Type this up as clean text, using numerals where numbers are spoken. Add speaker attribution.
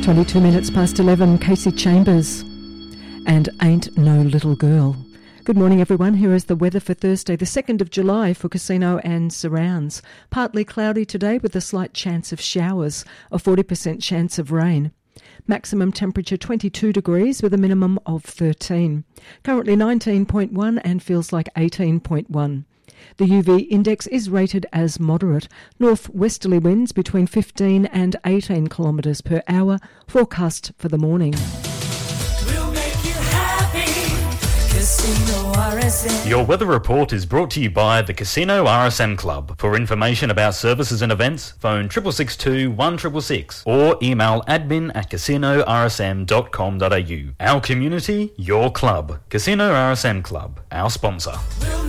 Speaker 1: 22 minutes past 11, Casey Chambers and Ain't No Little Girl. Good morning, everyone. Here is the weather for Thursday, the 2nd of July for Casino and surrounds. Partly cloudy today with a slight chance of showers, a 40% chance of rain. Maximum temperature 22 degrees with a minimum of 13. Currently 19.1 and feels like 18.1. The UV index is rated as moderate. Northwesterly winds between 15 and 18 kilometres per hour forecast for the morning.
Speaker 2: We'll make you happy. Casino RSM.
Speaker 3: Your weather report is brought to you by the Casino RSM Club. For information about services and events, phone 6662 1666 or email admin@casinorsm.com.au. Our community, your club. Casino RSM Club, our sponsor.
Speaker 2: We'll